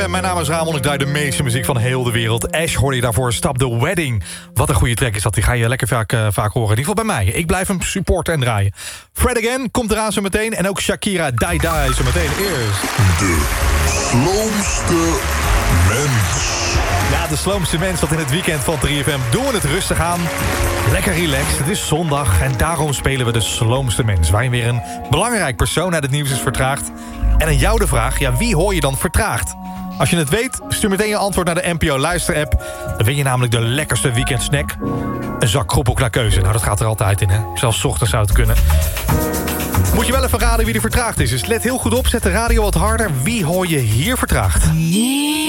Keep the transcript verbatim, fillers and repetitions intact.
Mijn naam is Ramon, ik draai de meeste muziek van heel de wereld. Ash hoorde je daarvoor, Stop the Wedding. Wat een goede track is dat, die ga je lekker vaak, uh, vaak horen. In ieder geval bij mij. Ik blijf hem supporten en draaien. Fred Again komt eraan zo meteen. En ook Shakira, Die Die zo meteen eerst. De sloomste mens. Ja, de sloomste mens, dat in het weekend van drie F M doen we het rustig aan. Lekker relaxed, het is zondag en daarom spelen we de sloomste mens. Waarin weer een belangrijk persoon uit het nieuws is vertraagd. En aan jou de vraag, ja, wie hoor je dan vertraagd? Als je het weet, stuur meteen je antwoord naar de N P O Luister-app. Dan win je namelijk de lekkerste weekendsnack. Een zak kroepelk naar keuze. Nou, dat gaat er altijd in, hè? Zelfs 's ochtends zou het kunnen. Moet je wel even raden wie er vertraagd is. Dus let heel goed op, zet de radio wat harder. Wie hoor je hier vertraagd?